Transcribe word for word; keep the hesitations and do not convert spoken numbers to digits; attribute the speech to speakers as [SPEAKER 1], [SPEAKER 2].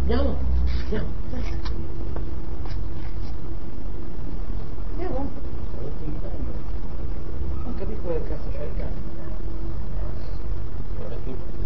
[SPEAKER 1] Andiamo? Andiamo. Andiamo? Non capisco che cazzo c'è il cane.